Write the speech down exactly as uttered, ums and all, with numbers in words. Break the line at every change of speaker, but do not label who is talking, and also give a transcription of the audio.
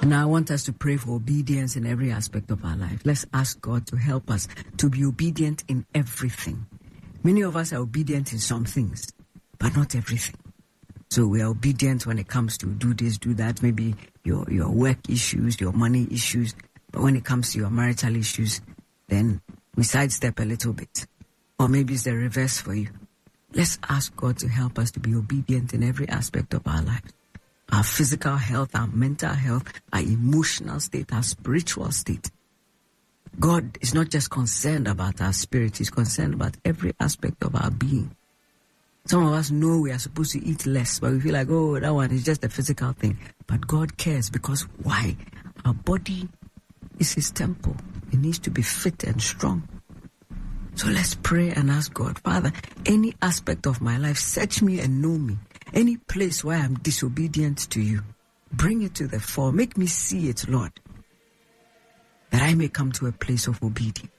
Now I want us to pray for obedience in every aspect of our life. Let's ask God to help us to be obedient in everything. Many of us are obedient in some things, but not everything. So we are obedient when it comes to do this, do that, maybe your, your work issues, your money issues. But when it comes to your marital issues, then we sidestep a little bit. Or maybe it's the reverse for you. Let's ask God to help us to be obedient in every aspect of our lives. Our physical health, our mental health, our emotional state, our spiritual state. God is not just concerned about our spirit, He's concerned about every aspect of our being. Some of us know we are supposed to eat less, but we feel like, oh, that one is just a physical thing. But God cares because why? Our body is His temple. It needs to be fit and strong. So let's pray and ask God, Father, any aspect of my life, search me and know me. Any place where I'm disobedient to you, bring it to the fore. Make me see it, Lord, that I may come to a place of obedience.